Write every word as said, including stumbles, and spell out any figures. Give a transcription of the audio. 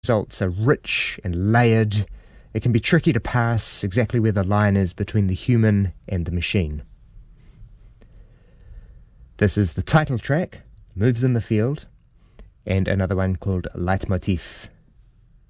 results are rich and layered. It can be tricky to pass exactly where the line is between the human and the machine. This is the title track, Moves in the Field, and another one called Leitmotif.